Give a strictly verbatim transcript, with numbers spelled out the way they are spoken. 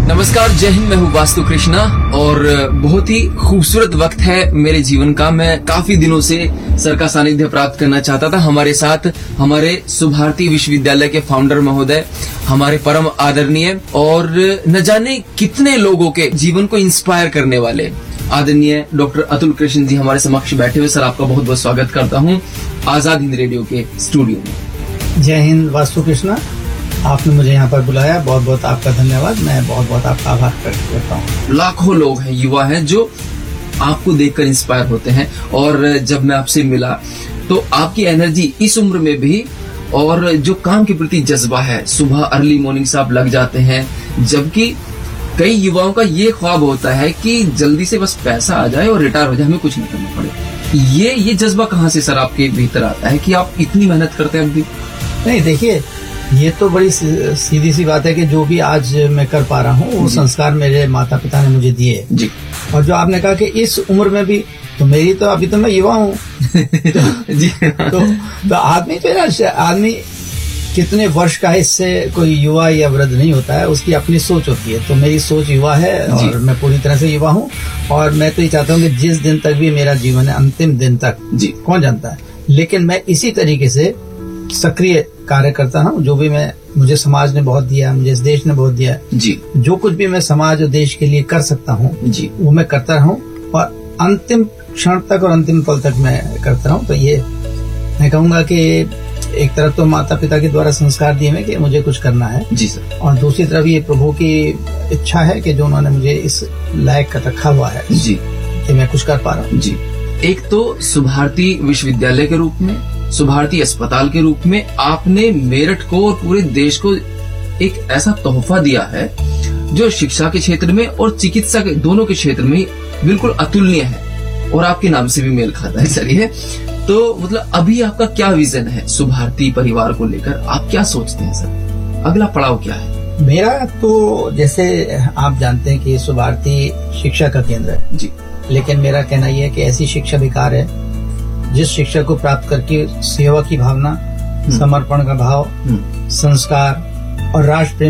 नमस्कार, जय हिंद। मैं हूँ वास्तु कृष्णा और बहुत ही खूबसूरत वक्त है मेरे जीवन का। मैं काफी दिनों से सर का सानिध्य प्राप्त करना चाहता था। हमारे साथ हमारे सुभारती विश्वविद्यालय के फाउंडर महोदय, हमारे परम आदरणीय और न जाने कितने लोगों के जीवन को इंस्पायर करने वाले आदरणीय डॉक्टर अतुल कृष्ण जी हमारे समक्ष बैठे हुए। सर, आपका बहुत बहुत स्वागत करता हूँ आजाद हिंद रेडियो के स्टूडियो में। जय हिंद वास्तु कृष्णा, आपने मुझे यहाँ पर बुलाया, बहुत बहुत आपका धन्यवाद। मैं बहुत बहुत आपका आभार व्यक्त करता हूँ। लाखों लोग हैं, युवा हैं जो आपको देखकर इंस्पायर होते हैं और जब मैं आपसे मिला तो आपकी एनर्जी इस उम्र में भी और जो काम के प्रति जज्बा है, सुबह अर्ली मॉर्निंग से आप लग जाते हैं, जबकि कई युवाओं का ये ख्वाब होता है कि जल्दी से बस पैसा आ जाए और रिटायर हो जाए, हमें कुछ नहीं करना पड़े। ये ये जज्बा कहाँ से सर आपके भीतर आता है कि आप इतनी मेहनत करते हैं अभी? नहीं, देखिए, ये तो बड़ी सीधी सी बात है कि जो भी आज मैं कर पा रहा हूँ वो संस्कार मेरे माता पिता ने मुझे दिए जी। और जो आपने कहा कि इस उम्र में भी, तो मेरी तो अभी तो मैं युवा हूँ तो, जी तो, तो आदमी जो है ना, आदमी कितने वर्ष का है इससे कोई युवा या वृद्ध नहीं होता है, उसकी अपनी सोच होती है। तो मेरी सोच युवा है और मैं पूरी तरह से युवा हूँ और मैं तो ये चाहता हूँ कि जिस दिन तक भी मेरा जीवन है, अंतिम दिन तक जी कौन जानता है, लेकिन मैं इसी तरीके से सक्रिय कार्य करता हूँ। जो भी मैं मुझे समाज ने बहुत दिया, मुझे इस देश ने बहुत दिया जी, जो कुछ भी मैं समाज और देश के लिए कर सकता हूँ जी, वो मैं करता रहूँ और अंतिम क्षण तक और अंतिम पल तक मैं करता रहूँ। तो ये मैं कहूँगा कि एक तरफ तो माता पिता के द्वारा संस्कार दिए हैं कि मुझे कुछ करना है जी सर, और दूसरी तरफ ये प्रभु की इच्छा है कि जो उन्होंने मुझे इस लायक कर रखा हुआ है जी कि मैं कुछ कर पा रहा हूँ जी। एक तो सुभारती विश्वविद्यालय के रूप में, सुभारती अस्पताल के रूप में आपने मेरठ को और पूरे देश को एक ऐसा तोहफा दिया है जो शिक्षा के क्षेत्र में और चिकित्सा के दोनों के क्षेत्र में बिल्कुल अतुलनीय है और आपके नाम से भी मेल खाता है। चलिए, तो मतलब अभी आपका क्या विजन है सुभारती परिवार को लेकर? आप क्या सोचते हैं सर, अगला पड़ाव क्या है? मेरा तो जैसे आप जानते हैं कि सुभारती शिक्षा का केंद्र है जी, लेकिन मेरा कहना यह है कि ऐसी शिक्षा विकार है जिस शिक्षा को प्राप्त करके सेवा की भावना, समर्पण का भाव, संस्कार और राष्ट्र प्रेम